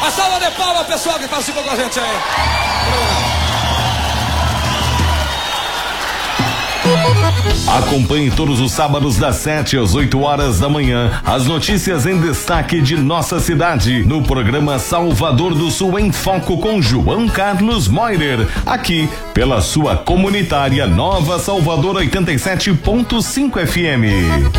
A salva de palmas, pessoal que participou com a gente aí. Acompanhe todos os sábados das 7 às 8 horas da manhã as notícias em destaque de nossa cidade no programa Salvador do Sul em Foco com João Carlos Moirer, aqui pela sua comunitária Nova Salvador 87.5 FM.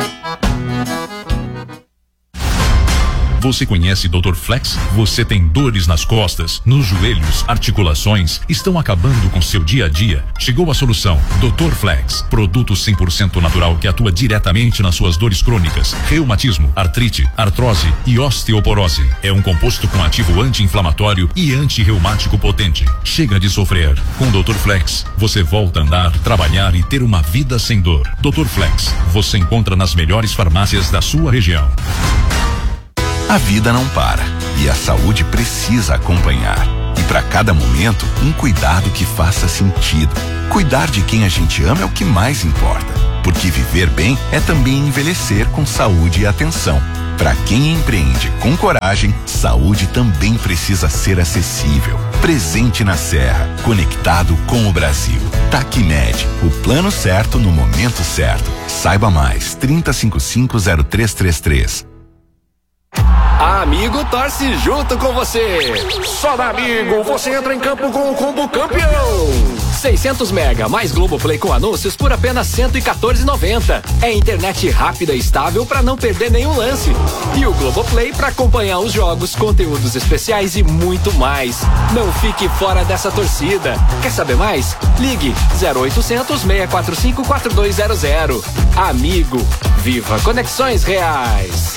Você conhece Dr. Flex? Você tem dores nas costas, nos joelhos, articulações, estão acabando com seu dia a dia? Chegou a solução. Dr. Flex, produto 100% natural que atua diretamente nas suas dores crônicas, reumatismo, artrite, artrose e osteoporose. É um composto com ativo anti-inflamatório e anti-reumático potente. Chega de sofrer. Com Dr. Flex, você volta a andar, trabalhar e ter uma vida sem dor. Dr. Flex, você encontra nas melhores farmácias da sua região. A vida não para e a saúde precisa acompanhar. E para cada momento, um cuidado que faça sentido. Cuidar de quem a gente ama é o que mais importa. Porque viver bem é também envelhecer com saúde e atenção. Para quem empreende com coragem, saúde também precisa ser acessível. Presente na Serra, conectado com o Brasil. Tacmed, o plano certo no momento certo. Saiba mais, 3055-0333. A Amigo torce junto com você. Só da Amigo você entra em campo com o combo campeão. 600 mega mais Globoplay com anúncios por apenas R$114,90. É internet rápida e estável para não perder nenhum lance. E o Globoplay para acompanhar os jogos, conteúdos especiais e muito mais. Não fique fora dessa torcida. Quer saber mais? Ligue 0800 645 4200. Amigo, viva conexões reais.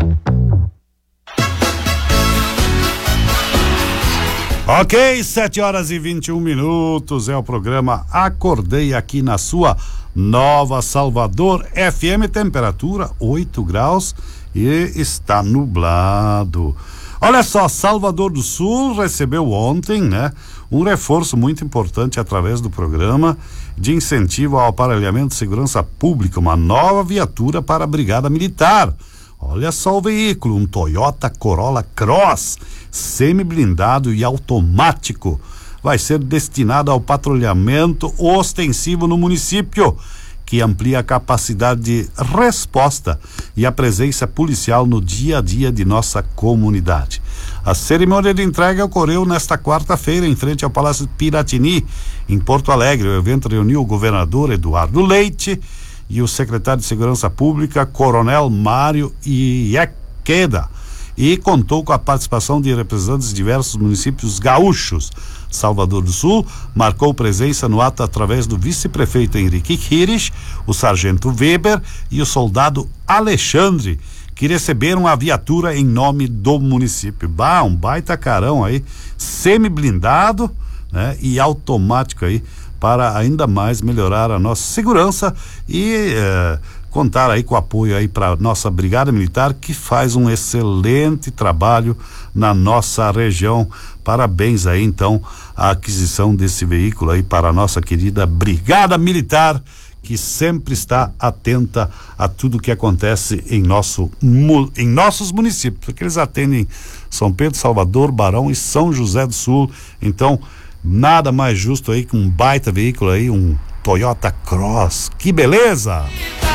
Ok, 7 horas e 21 minutos, é o programa Acordei aqui na sua Nova Salvador FM, temperatura 8 graus e está nublado. Olha só, Salvador do Sul recebeu ontem, né, um reforço muito importante através do programa de incentivo ao aparelhamento de segurança pública, uma nova viatura para a Brigada Militar. Olha só o veículo, um Toyota Corolla Cross, semi-blindado e automático. Vai ser destinado ao patrulhamento ostensivo no município, que amplia a capacidade de resposta e a presença policial no dia a dia de nossa comunidade. A cerimônia de entrega ocorreu nesta quarta-feira em frente ao Palácio Piratini, em Porto Alegre. O evento reuniu o governador Eduardo Leite e o secretário de Segurança Pública, Coronel Mário Iequeda, e contou com a participação de representantes de diversos municípios gaúchos. Salvador do Sul marcou presença no ato através do vice-prefeito Henrique Kirich, o sargento Weber e o soldado Alexandre, que receberam a viatura em nome do município. Um baita carão aí, semi-blindado, né, e automático aí, para ainda mais melhorar a nossa segurança e contar aí com o apoio aí para nossa Brigada Militar, que faz um excelente trabalho na nossa região. Parabéns aí então a aquisição desse veículo aí para a nossa querida Brigada Militar, que sempre está atenta a tudo que acontece em nossos municípios, porque eles atendem São Pedro, Salvador, Barão e São José do Sul. Então, nada mais justo aí que um baita veículo aí, um Toyota Cross. Que beleza!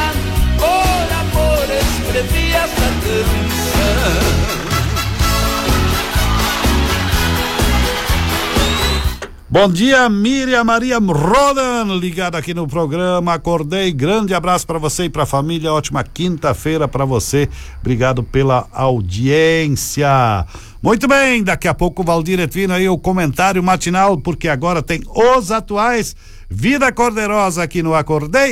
Bom dia, Miriam Maria Rodan, ligada aqui no programa Acordei. Grande abraço para você e para a família. Ótima quinta-feira para você. Obrigado pela audiência. Muito bem, daqui a pouco o Valdir Etvino aí, o comentário matinal, porque agora tem os atuais Vida Corderosa aqui no Acordei.